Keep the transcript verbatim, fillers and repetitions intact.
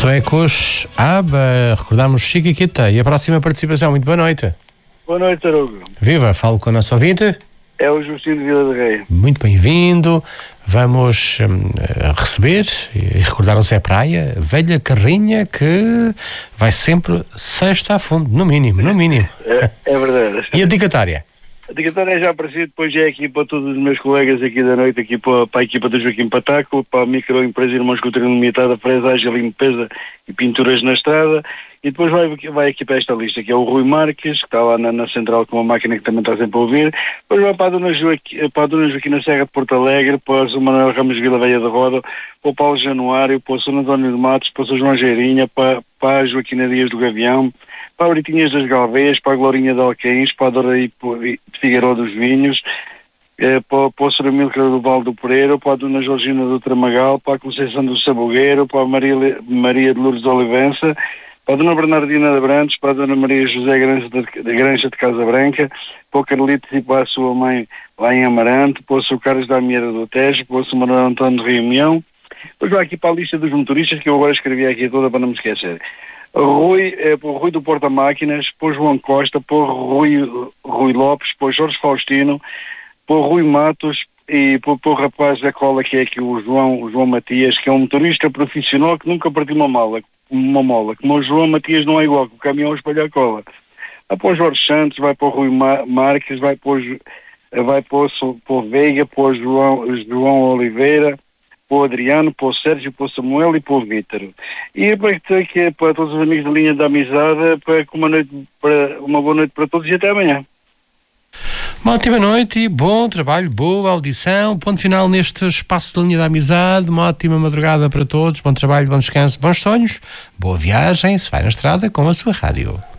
Suecos, ABBA, recordamos Chiquitita. E a próxima participação, muito boa noite. Boa noite, Arugo. Viva, falo com o nosso ouvinte. É o Justino de Vila de Rei. Muito bem-vindo. Vamos hum, receber e recordar o Zé Praia, velha carrinha que vai sempre sexta a fundo, no mínimo, no mínimo. É, é verdade. E a dedicatória? A dedicatória já apareceu, depois já é aqui para todos os meus colegas aqui da noite, aqui para, para a equipa do Joaquim Pataco, para a microempresa Irmãos Coutinho Limitada, Fresagem, Limpeza e Pinturas na Estrada, e depois vai, vai aqui para esta lista, que é o Rui Marques, que está lá na, na central com uma máquina que também está sempre a ouvir, depois vai para a Dona, Joaqui, para a Dona Joaquina Serra de Porto Alegre, para o Sr. Manuel Ramos Vila Veia de Roda, para o Paulo Januário, para o Sr. António de Matos, para o Sr. João Geirinha, para, para a Joaquina Dias do Gavião, para a Britinhas das Galveias, para a Glorinha de Alcaíns, para a Dora de Figueiró dos Vinhos, eh, para, para o Sr. Amílcar do Val do Pereira, para a Dona Georgina do Tramagal, para a Conceição do Sabogueiro, para a Maria, Maria de Lourdes de Olivença, para a Dona Bernardina de Brantes, para a Dona Maria José Granja de, de Granja de Casa Branca, para o Carlitos e para a sua mãe lá em Amarante, para o Sr. Carlos da Amieira do Tejo, para o Sr. Manuel António de Rio Mião. Depois vai aqui para a lista dos motoristas, que eu agora escrevi aqui toda para não me esquecer. Rui, eh, para o Rui do Porta Máquinas, para o João Costa, para o Rui, Rui Lopes, para o Jorge Faustino, para o Rui Matos e para, para o rapaz da cola, que é aqui o João, o João Matias, que é um motorista profissional que nunca partiu uma mala, uma mola. Como o João Matias não é igual, que o caminhão espalha a cola. Vai para o Jorge Santos, vai para o Rui Mar- Marques, vai para o, vai para o, para o Veiga, para o João, João Oliveira, para o Adriano, para o Sérgio, para o Samuel e para o Vítor. E para, que, para todos os amigos da linha da amizade, para uma, noite, para uma boa noite para todos e até amanhã. Uma ótima noite e bom trabalho, boa audição. Ponto final neste espaço da linha da amizade. Uma ótima madrugada para todos. Bom trabalho, bom descanso, bons sonhos. Boa viagem, se vai na estrada com a sua rádio.